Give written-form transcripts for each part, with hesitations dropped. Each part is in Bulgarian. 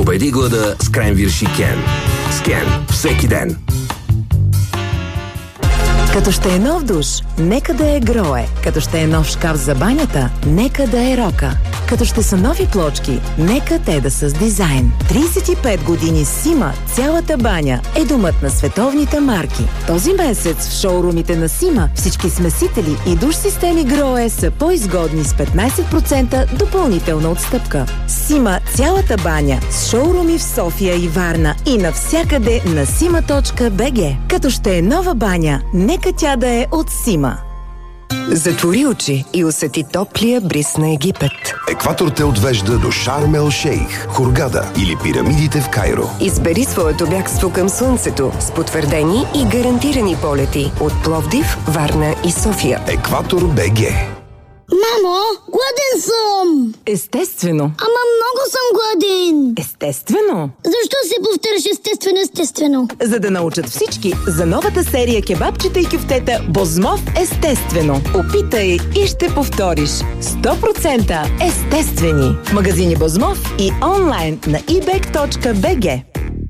Победи глада с Кренвирши Кен. С Кен всеки ден. Като ще е нов душ, нека да е Грое. Като ще е нов шкаф за банята, нека да е Рока. Като ще са нови плочки, нека те да са с дизайн. 35 години Сима, цялата баня е домът на световните марки. Този месец в шоурумите на Сима всички смесители и душ системи Грое са по-изгодни с 15% допълнителна отстъпка. Сима, цялата баня с шоуруми в София и Варна и навсякъде на sima.bg. Като ще е нова баня, нека тя да е от Сима. Затвори очи и усети топлия бриз на Египет. Екватор те отвежда до Шарм ел Шейх, Хургада или пирамидите в Кайро. Избери своето бягство към слънцето с потвърдени и гарантирани полети от Пловдив, Варна и София. Екватор БГ. Мамо, гладен съм! Естествено. Ама много съм гладен! Естествено. Защо се повтаряш естествено? За да научат всички за новата серия кебабчета и кюфтета Бозмов естествено. Опитай и ще повториш. 100% естествени. В магазини Бозмов и онлайн на ebek.bg.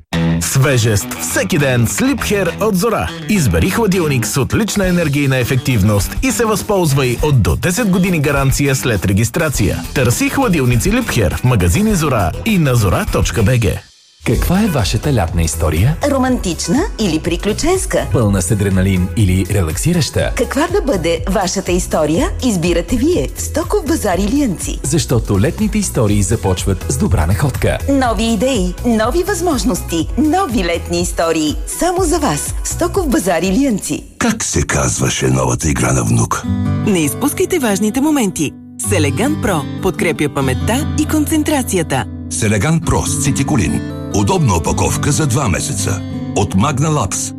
Свежест всеки ден с Liebherr от Зора. Избери хладилник с отлична енергийна ефективност и се възползвай от до 10 години гаранция след регистрация. Търси хладилници Liebherr в магазини Зора и на zora.bg. Каква е вашата лятна история? Романтична или приключенска? Пълна с адреналин или релаксираща? Каква да бъде вашата история, избирате вие в Стоков базар Илиянци. Защото летните истории започват с добра находка. Нови идеи, нови възможности, нови летни истории. Само за вас в Стоков базар Илиянци. Как се казваше новата игра на внук? Не изпускайте важните моменти. Селеган Про подкрепя паметта и концентрацията. Селеган Про с цитиколин. Удобна опаковка за 2 месеца. От Magna Labs.